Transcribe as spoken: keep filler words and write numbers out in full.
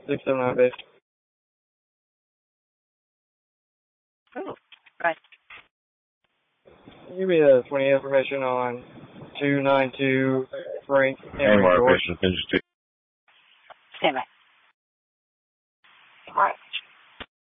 six seven nine base. Oh, right. Give me the twenty information on two nine two Frank Anywhere, George. Christian, finish two. Stand by. All right.